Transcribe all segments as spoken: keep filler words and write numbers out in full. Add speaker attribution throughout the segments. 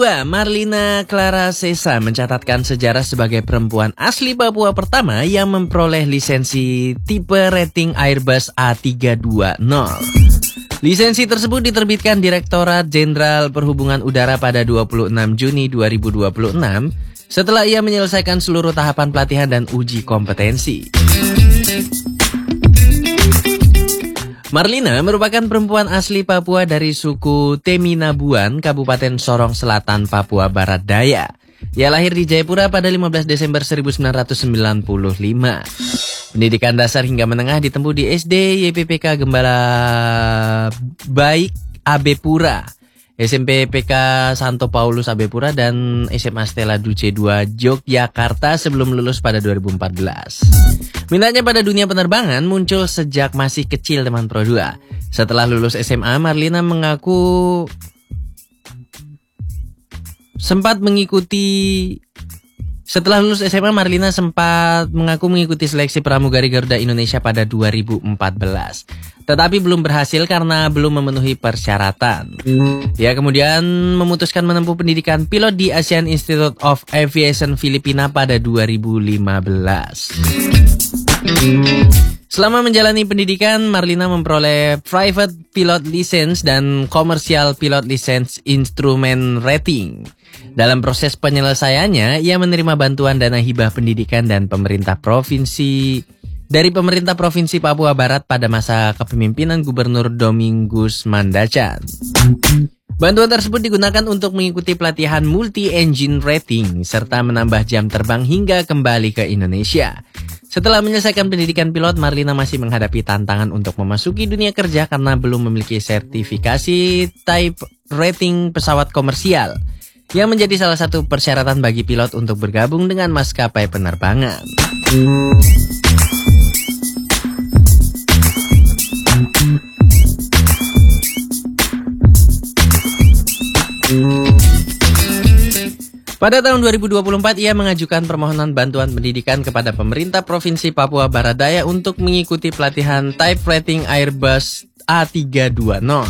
Speaker 1: Wah, Marlina Clara Sesa mencatatkan sejarah sebagai perempuan asli Papua pertama yang memperoleh lisensi tipe rating Airbus A tiga dua nol. Lisensi tersebut diterbitkan Direktorat Jenderal Perhubungan Udara pada dua puluh enam Juni dua ribu dua puluh enam setelah ia menyelesaikan seluruh tahapan pelatihan dan uji kompetensi. Marlina merupakan perempuan asli Papua dari suku Teminabuan, Kabupaten Sorong Selatan, Papua Barat Daya. Ia lahir di Jayapura pada lima belas Desember seribu sembilan ratus sembilan puluh lima. Pendidikan dasar hingga menengah ditempuh di S D Y P P K Gembala Baik Abepura, S M P P K Santo Paulus Abepura, dan S M A Stella Duce dua Yogyakarta sebelum lulus pada dua ribu empat belas. Minatnya pada dunia penerbangan muncul sejak masih kecil, teman Pro dua. Setelah lulus S M A, Marlina mengaku sempat mengikuti Setelah lulus S M A, Marlina sempat mengaku mengikuti seleksi pramugari Garuda Indonesia pada dua ribu empat belas. Tetapi belum berhasil karena belum memenuhi persyaratan. Dia kemudian memutuskan menempuh pendidikan pilot di Asian Institute of Aviation Filipina pada dua ribu lima belas. Selama menjalani pendidikan, Marlina memperoleh Private Pilot License dan Commercial Pilot License Instrument Rating. Dalam proses penyelesaiannya, ia menerima bantuan dana hibah pendidikan dan pemerintah provinsi dari pemerintah Provinsi Papua Barat pada masa kepemimpinan Gubernur Domingus Mandacan. Bantuan tersebut digunakan untuk mengikuti pelatihan multi-engine rating serta menambah jam terbang hingga kembali ke Indonesia. Setelah menyelesaikan pendidikan pilot, Marlina masih menghadapi tantangan untuk memasuki dunia kerja karena belum memiliki sertifikasi type rating pesawat komersial, yang menjadi salah satu persyaratan bagi pilot untuk bergabung dengan maskapai penerbangan. Pada tahun dua ribu dua puluh empat, ia mengajukan permohonan bantuan pendidikan kepada pemerintah Provinsi Papua Barat Daya untuk mengikuti pelatihan Type Rating Airbus A tiga dua nol.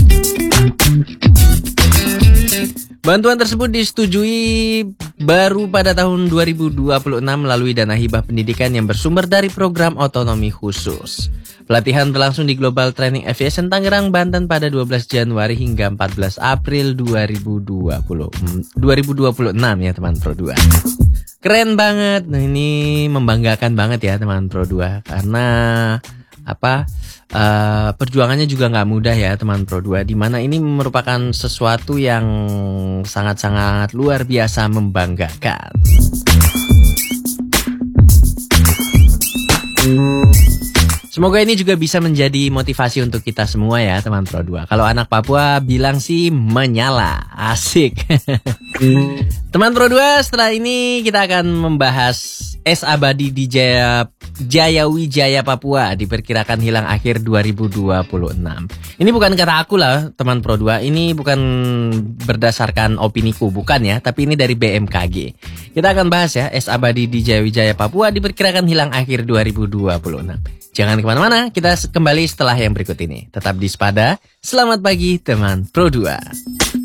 Speaker 1: Bantuan tersebut disetujui baru pada tahun dua ribu dua puluh enam melalui dana hibah pendidikan yang bersumber dari program otonomi khusus. Pelatihan berlangsung di Global Training Aviation Tangerang, Banten pada dua belas Januari hingga empat belas April dua ribu dua puluh enam ya teman Pro dua. Keren banget. Nah, ini membanggakan banget ya teman Pro dua karena apa? Uh, perjuangannya juga nggak mudah ya teman Pro dua, di mana ini merupakan sesuatu yang sangat-sangat luar biasa membanggakan. Semoga ini juga bisa menjadi motivasi untuk kita semua ya teman Pro dua. Kalau anak Papua bilang sih menyala, asik. Teman Pro dua, setelah ini kita akan membahas es abadi di Jaya, Jaya Wijaya Papua diperkirakan hilang akhir dua ribu dua puluh enam. Ini bukan kata aku lah teman Pro dua, ini bukan berdasarkan opiniku, bukan ya, tapi ini dari B M K G. Kita akan bahas ya, es abadi di Jaya Wijaya Papua diperkirakan hilang akhir dua ribu dua puluh enam. Jangan kemana-mana, kita kembali setelah yang berikut ini. Tetap di Spada, selamat pagi teman Pro dua.